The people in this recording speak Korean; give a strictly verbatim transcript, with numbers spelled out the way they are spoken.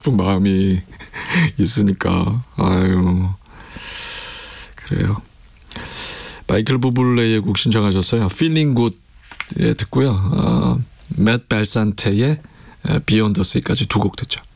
싶은 마음이 있으니까. 아유, 그래요. 마이클 부블레의 곡 신청하셨어요. Feeling Good 예, 듣고요. 어, 맷 벨산테의 Beyond the Sea까지 두 곡 듣죠.